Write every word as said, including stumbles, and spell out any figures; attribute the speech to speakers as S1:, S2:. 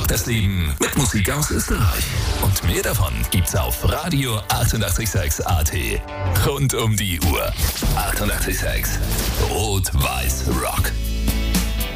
S1: das Leben mit Musik aus Österreich. Und mehr davon gibt's auf Radio achtundachtzig Komma sechs A T. Rund um die Uhr. achtundachtzig Komma sechs. Rot-Weiß Rock.